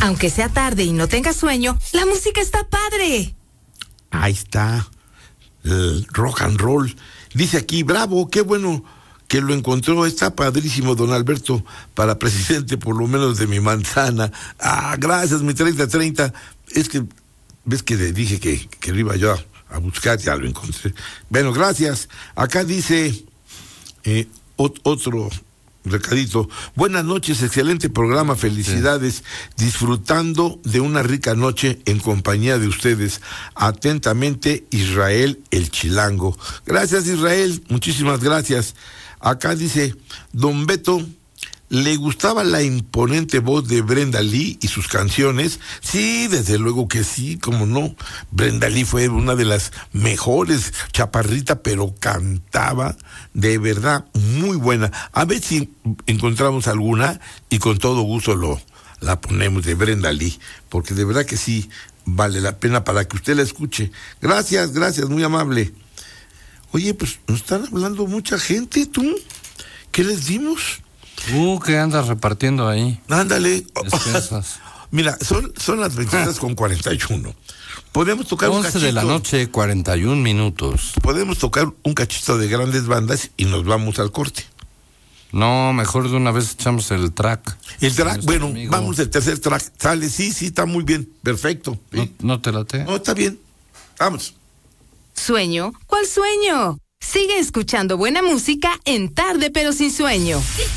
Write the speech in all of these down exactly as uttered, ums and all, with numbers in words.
Aunque sea tarde y no tengas sueño, la música está padre. Ahí está, el rock and roll. Dice aquí, bravo, qué bueno que lo encontró, está padrísimo, don Alberto, para presidente por lo menos de mi manzana. Ah, gracias, mi treinta treinta. Es que, ves que le dije que, que lo iba yo a, a buscar, ya lo encontré. Bueno, gracias. Acá dice eh, ot- otro recadito. Buenas noches, excelente programa, felicidades, sí. Disfrutando de una rica noche en compañía de ustedes. Atentamente, Israel el Chilango. Gracias, Israel, muchísimas gracias. Acá dice, don Beto, ¿le gustaba la imponente voz de Brenda Lee y sus canciones? Sí, desde luego que sí, cómo no. Brenda Lee fue una de las mejores, chaparrita, pero cantaba de verdad muy buena. A ver si encontramos alguna y con todo gusto lo la ponemos de Brenda Lee, porque de verdad que sí vale la pena para que usted la escuche. Gracias, gracias, muy amable. Oye, pues nos están hablando mucha gente, ¿tú? ¿Qué les dimos? Uh, ¿qué andas repartiendo ahí? Ándale. Despensas. Mira, son, son las veintitrés con cuarenta y uno. Podemos tocar un cachito. once de la noche, cuarenta y un minutos. Podemos tocar un cachito de grandes bandas y nos vamos al corte. No, mejor de una vez echamos el track. El track, bueno, amigo. vamos al tercer track. Sale, sí, sí, está muy bien. Perfecto. ¿Sí? ¿No, no te late? No, está bien. Vamos. ¿Sueño? ¿Cuál sueño? Sigue escuchando buena música en Tarde pero sin sueño.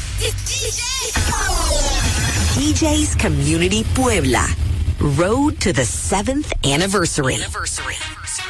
D J's Community Puebla. Road to the seventh anniversary. anniversary.